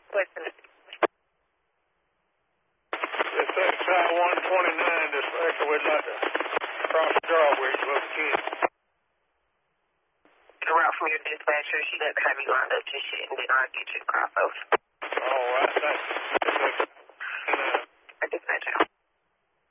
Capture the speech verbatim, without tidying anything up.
What's the It's Exide one twenty-nine, dispatcher. We'd like to cross the drawbridge with the kids. The route from your dispatcher, she doesn't have you lined up just yet, and then I'll get you to cross over. All right, thanks.